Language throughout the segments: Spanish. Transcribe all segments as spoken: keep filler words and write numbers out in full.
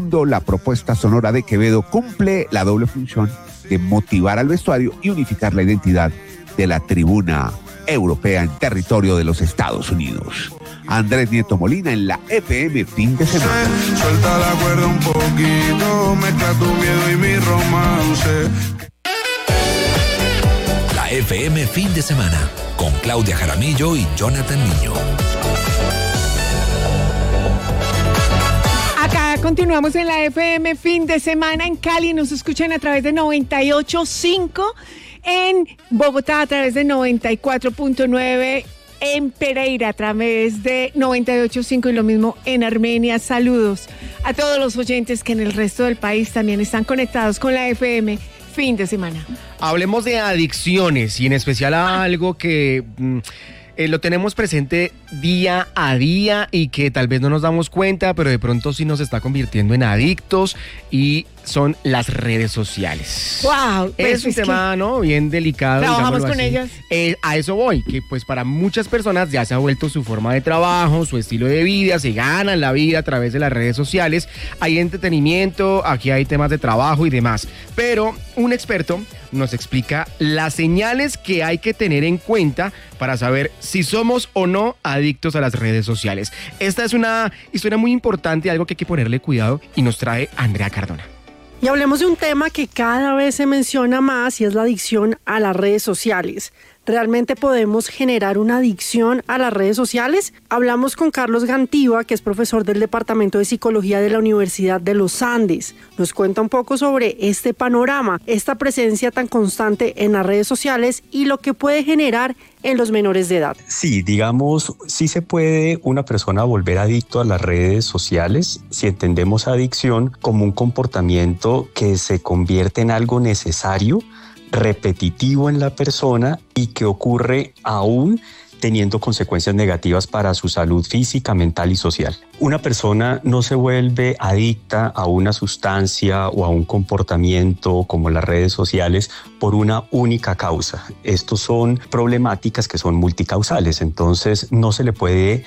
segundo, la propuesta sonora de Quevedo cumple la doble función de motivar al vestuario y unificar la identidad de la tribuna europea en territorio de los Estados Unidos. Andrés Nieto Molina en la F M Fin de Semana. Suelta la cuerda un poquito, mezcla tu miedo y mi romance. La F M Fin de Semana con Claudia Jaramillo y Jonathan Niño. Acá continuamos en la F M Fin de Semana en Cali. Nos escuchan a través de noventa y ocho punto cinco, en Bogotá a través de noventa y cuatro punto nueve, en Pereira a través de noventa y ocho punto cinco y lo mismo en Armenia. Saludos a todos los oyentes que en el resto del país también están conectados con la F M Fin de Semana. Hablemos de adicciones y en especial a algo que mm, eh, lo tenemos presente día a día y que tal vez no nos damos cuenta, pero de pronto sí nos está convirtiendo en adictos, y son las redes sociales. Wow, es un tema, ¿no?, bien delicado. Trabajamos con ellas. Eh, a eso voy, que pues para muchas personas ya se ha vuelto su forma de trabajo, su estilo de vida, se ganan la vida a través de las redes sociales. Hay entretenimiento, aquí hay temas de trabajo y demás. Pero un experto nos explica las señales que hay que tener en cuenta para saber si somos o no adictos a las redes sociales. Esta es una historia muy importante, algo que hay que ponerle cuidado, y nos trae Andrea Cardona. Y hablemos de un tema que cada vez se menciona más, y es la adicción a las redes sociales. ¿Realmente podemos generar una adicción a las redes sociales? Hablamos con Carlos Gantiva, que es profesor del Departamento de Psicología de la Universidad de los Andes. Nos cuenta un poco sobre este panorama, esta presencia tan constante en las redes sociales y lo que puede generar en los menores de edad. Sí, digamos, sí se puede una persona volver adicto a las redes sociales si entendemos adicción como un comportamiento que se convierte en algo necesario, repetitivo en la persona y que ocurre aún teniendo consecuencias negativas para su salud física, mental y social. Una persona no se vuelve adicta a una sustancia o a un comportamiento como las redes sociales por una única causa. Estos son problemáticas que son multicausales, entonces no se le puede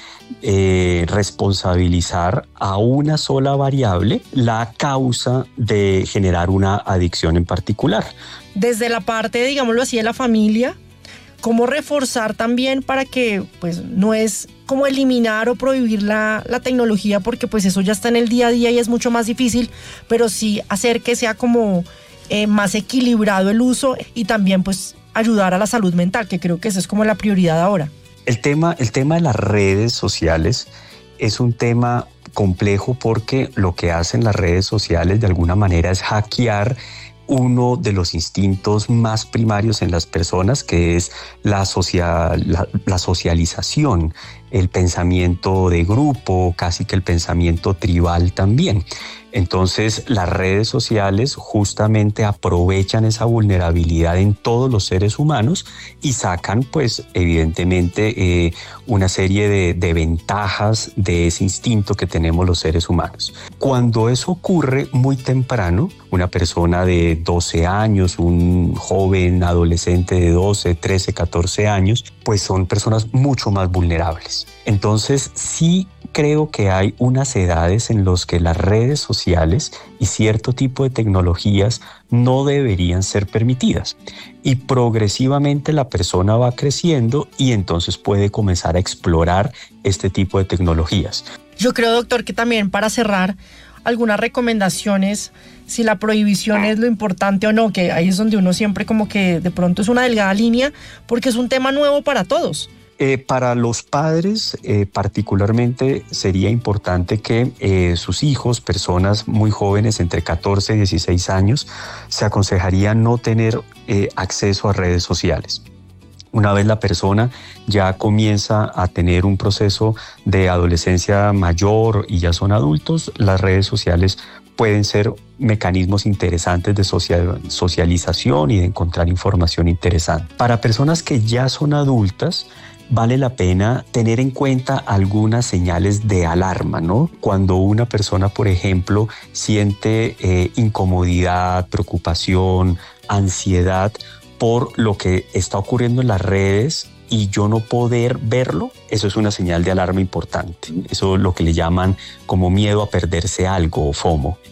eh, responsabilizar a una sola variable la causa de generar una adicción en particular. Desde la parte, digámoslo así, de la familia, ¿cómo reforzar también para que pues no es como eliminar o prohibir la, la tecnología, porque pues eso ya está en el día a día y es mucho más difícil, pero sí hacer que sea como eh, más equilibrado el uso y también pues ayudar a la salud mental, que creo que esa es como la prioridad ahora? El tema, el tema de las redes sociales es un tema complejo porque lo que hacen las redes sociales de alguna manera es hackear uno de los instintos más primarios en las personas, que es la, social, la, la socialización, el pensamiento de grupo, casi que el pensamiento tribal también. Entonces, las redes sociales justamente aprovechan esa vulnerabilidad en todos los seres humanos y sacan, pues, evidentemente, eh, una serie de, de ventajas de ese instinto que tenemos los seres humanos. Cuando eso ocurre muy temprano, una persona de doce años, un joven adolescente de doce, trece, catorce años, pues son personas mucho más vulnerables. Entonces, sí creo que hay unas edades en las que las redes sociales y cierto tipo de tecnologías no deberían ser permitidas. Y progresivamente la persona va creciendo y entonces puede comenzar a explorar este tipo de tecnologías. Yo creo, doctor, que también para cerrar, algunas recomendaciones, si la prohibición es lo importante o no, que ahí es donde uno siempre como que de pronto es una delgada línea, porque es un tema nuevo para todos. Eh, para los padres eh, particularmente sería importante que eh, sus hijos, personas muy jóvenes entre catorce y dieciséis años, se aconsejaría no tener eh, acceso a redes sociales. Una vez la persona ya comienza a tener un proceso de adolescencia mayor y ya son adultos, las redes sociales pueden ser mecanismos interesantes de social, socialización y de encontrar información interesante. Para personas que ya son adultas, vale la pena tener en cuenta algunas señales de alarma, ¿no? Cuando una persona, por ejemplo, siente eh, incomodidad, preocupación, ansiedad por lo que está ocurriendo en las redes y yo no poder verlo, eso es una señal de alarma importante. Eso es lo que le llaman como miedo a perderse algo o FOMO.